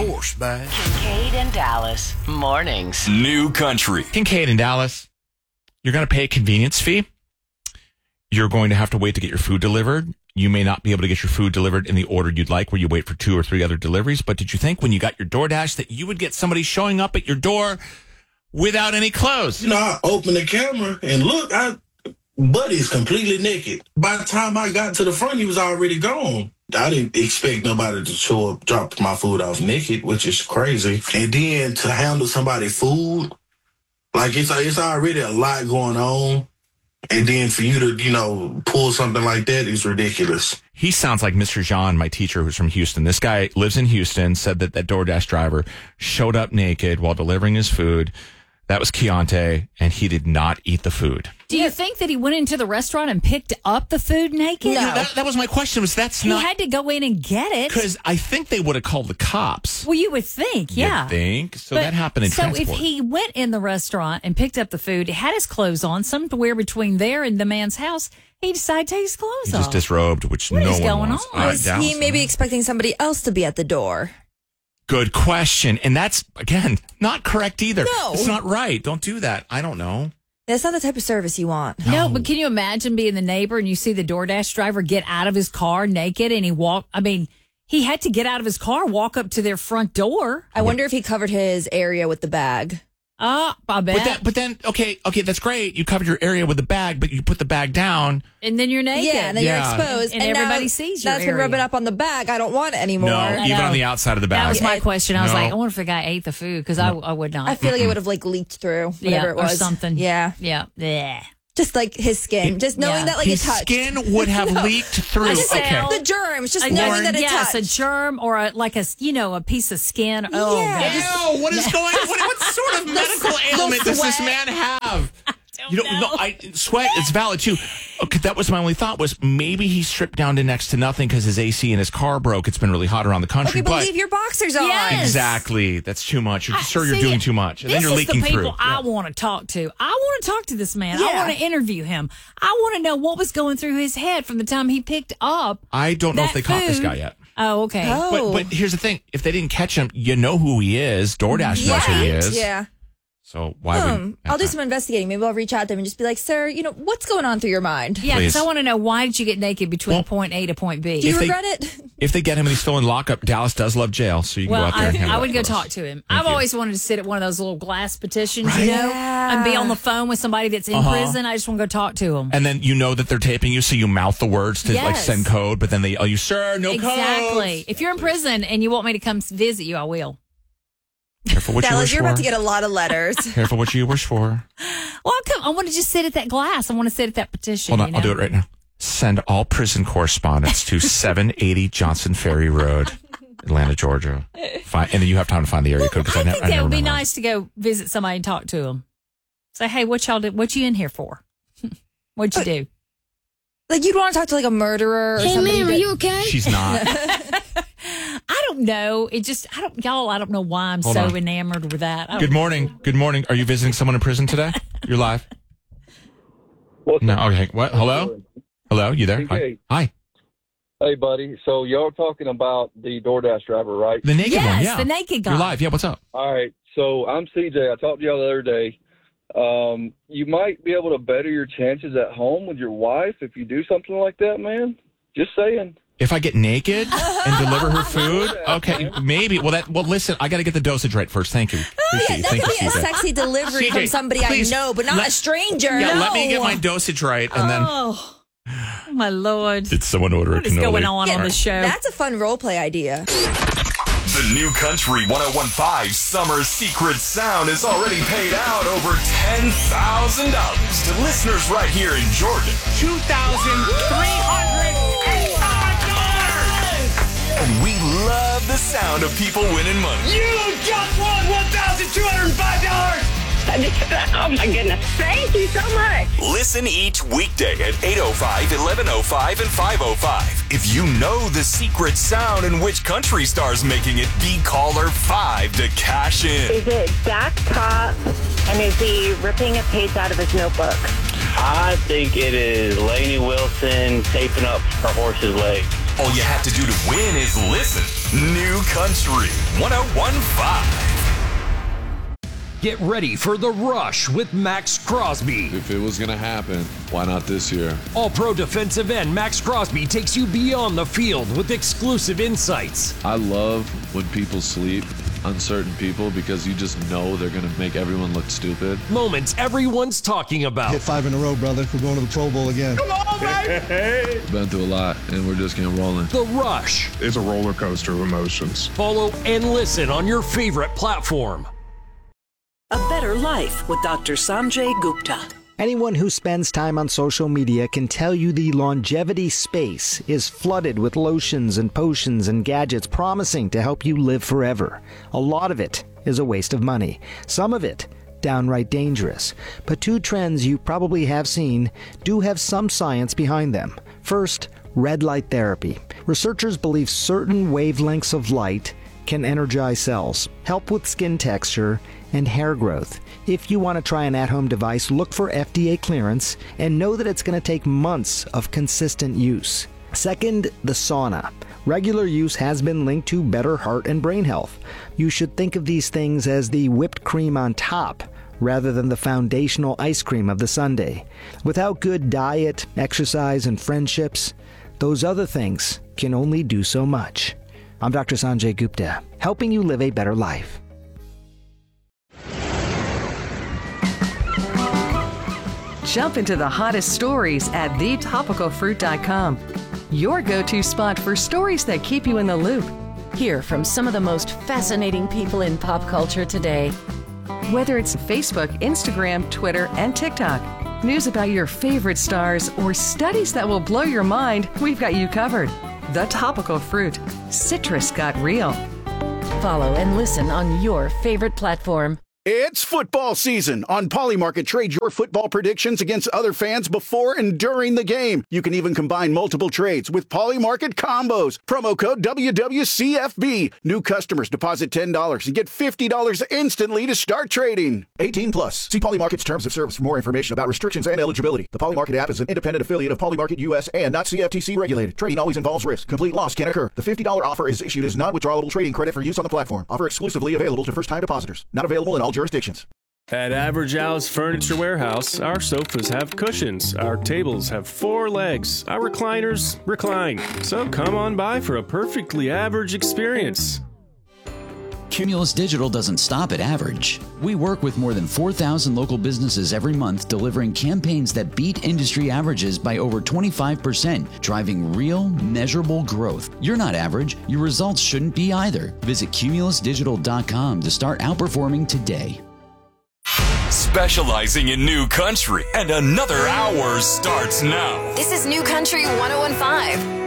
horseback. Kincaid and Dallas mornings. New Country. Kincaid in Dallas, you're going to pay a convenience fee. You're going to have to wait to get your food delivered. You may not be able to get your food delivered in the order you'd like, where you wait for 2 or 3 other deliveries. But did you think when you got your DoorDash that you would get somebody showing up at your door without any clothes? You know, I opened the camera and look, Buddy's completely naked. By the time I got to the front, he was already gone. I didn't expect nobody to show up, drop my food off naked, which is crazy. And then to handle somebody's food, like it's already a lot going on. And then for you to, pull something like that is ridiculous. He sounds like Mr. Jean, my teacher, who's from Houston. This guy lives in Houston, said that DoorDash driver showed up naked while delivering his food. That was Keontae, and he did not eat the food. Do you think that he went into the restaurant and picked up the food naked? No. That was my question. He had to go in and get it. Because I think they would have called the cops. Well, you would think, yeah. You'd think? So that happened in transport. So if he went in the restaurant and picked up the food, had his clothes on, somewhere between there and the man's house, he decided to take his clothes off. He just disrobed, which what no is one going wants. on? Was he maybe expecting somebody else to be at the door? Good question. And that's, again, not correct either. No. It's not right. Don't do that. I don't know. That's not the type of service you want. No, but can you imagine being the neighbor and you see the DoorDash driver get out of his car naked and he had to get out of his car, walk up to their front door. I wonder if he covered his area with the bag. I bet. But then, okay, that's great. You covered your area with the bag, but you put the bag down. And then you're naked. Yeah, and then you're exposed. And everybody sees your That's area. been rubbing up on the bag. I don't want it anymore. No, even on the outside of the bag. That was my question. I was No. like, I wonder if the guy ate the food because I would not. I feel like it would have leaked through whatever it was. Or something. Yeah. Yeah. Yeah. Just like his skin. Just knowing that His it touched. skin would have leaked through. A cell. The germs. Just knowing that it yes, touched. a germ or a piece of skin. Oh, Yeah. God. Ew, what is going on? What sort of medical ailment does this man have? Sweat, it's valid too. Okay, that was my only thought was maybe he stripped down to next to nothing because his AC in his car broke. It's been really hot around the country. Okay, but leave your boxers on. Yes. Exactly. That's too much. You're doing too much. And then you're leaking This is the people through. I want to talk to. I want to talk to this man. I Yeah. want to interview him. I want to know what was going through his head from the time he picked up. I don't know if they caught this guy yet. Oh, okay. But here's the thing. If they didn't catch him, you know who he is. DoorDash knows who he is. Yeah. So why would I'll do some investigating. Maybe I'll reach out to them and just be like, sir, what's going on through your mind? Yeah, because Please. I want to know why did you get naked between point A to point B? Do you If they- regret it? If they get him and he's still in lockup, Dallas does love jail, so you can go out there and handle I would that go for us. talk to him. Thank I've you. always wanted to sit at one of those little glass petitions, Right. and be on the phone with somebody that's in prison. I just want to go talk to him. And then you know that they're taping you, so you mouth the words to Yes. send code, but then they you sir, no code. Exactly. If you're in prison and you want me to come visit you, I will. Careful what you Dallas, wish you're for. about to get a lot of letters. Careful what you wish for. Well, I want to just sit at that glass. I want to sit at that petition. Hold on, I'll do it right now. Send all prison correspondence to 780 Johnson Ferry Road, Atlanta, Georgia. And then you have time to find the area code. I I think that never would be memorized. nice to go visit somebody and talk to them. Say, hey, what you in here for? What'd you do? Like, you'd want to talk to, like, a murderer or somebody. Ma'am, are you okay? She's not. I don't know. I don't know why I'm Hold so on. enamored with that. Good morning. Good morning. Are you visiting someone in prison today? You're live. No. Okay. What? Hello? Hello? You there? Okay. Hi. Hey, buddy. So y'all talking about the DoorDash driver, right? The naked one, Yes, yeah. the naked guy. You're live. Yeah, what's up? All right. So I'm CJ. I talked to y'all the other day. You might be able to better your chances at home with your wife if you do something like that, man. Just saying. If I get naked and deliver her food? Okay, maybe. Well, listen, I got to get the dosage right first. Thank you. Appreciate it. That Thank could you, be a CJ. sexy delivery from CJ, somebody please, I know, but not a stranger. Yeah, no. let me get my dosage right, and then Oh, my Lord. did someone order a What is cannoli? going on the show? That's a fun role play idea. The New Country 101.5 Summer Secret Sound has already paid out over $10,000 to listeners right here in Jordan. $2,385! And we love the sound of people winning money. You just won $1,205! Oh, my goodness. Thank you so much. Listen each weekday at 8:05, 11:05, and 5:05. If you know the secret sound and which country star's making it, be caller 5 to cash in. Is it Dak Top, and is he ripping a page out of his notebook? I think it is Lainey Wilson taping up her horse's leg. All you have to do to win is listen. New Country 101.5. Get ready for The Rush with Max Crosby. If it was going to happen, why not this year? All-pro defensive end Max Crosby takes you beyond the field with exclusive insights. I love when people sleep, uncertain people, because you just know they're going to make everyone look stupid. Moments everyone's talking about. Hit 5 in a row, brother. We're going to the Pro Bowl again. Come on, baby! Been through a lot, and we're just getting rolling. The Rush. It's a roller coaster of emotions. Follow and listen on your favorite platform. A Better Life with Dr. Sanjay Gupta. Anyone who spends time on social media can tell you the longevity space is flooded with lotions and potions and gadgets promising to help you live forever. A lot of it is a waste of money. Some of it downright dangerous. But two trends you probably have seen do have some science behind them. First, red light therapy. Researchers believe certain wavelengths of light can energize cells, help with skin texture, and hair growth. If you want to try an at-home device, look for FDA clearance and know that it's going to take months of consistent use. Second, the sauna. Regular use has been linked to better heart and brain health. You should think of these things as the whipped cream on top rather than the foundational ice cream of the sundae. Without good diet, exercise, and friendships, those other things can only do so much. I'm Dr. Sanjay Gupta, helping you live a better life. Jump into the hottest stories at thetopicalfruit.com. Your go-to spot for stories that keep you in the loop. Hear from some of the most fascinating people in pop culture today. Whether it's Facebook, Instagram, Twitter, and TikTok, news about your favorite stars, or studies that will blow your mind, we've got you covered. The Topical Fruit. Citrus got real. Follow and listen on your favorite platform. It's football season. On Polymarket, trade your football predictions against other fans before and during the game. You can even combine multiple trades with Polymarket combos. Promo code WWCFB. New customers deposit $10 and get $50 instantly to start trading. 18 plus. See Polymarket's terms of service for more information about restrictions and eligibility. The Polymarket app is an independent affiliate of Polymarket US and not CFTC regulated. Trading always involves risk. Complete loss can occur. The $50 offer is issued as non-withdrawable trading credit for use on the platform. Offer exclusively available to first-time depositors. Not available in all jurisdictions. At Average Al's Furniture Warehouse, our sofas have cushions, our tables have 4 legs, our recliners recline. So come on by for a perfectly average experience. Cumulus Digital doesn't stop at average. We work with more than 4,000 local businesses every month, delivering campaigns that beat industry averages by over 25%, driving real, measurable growth. You're not average. Your results shouldn't be either. Visit cumulusdigital.com to start outperforming today. Specializing in new country, and another hour starts now. This is New Country 101.5.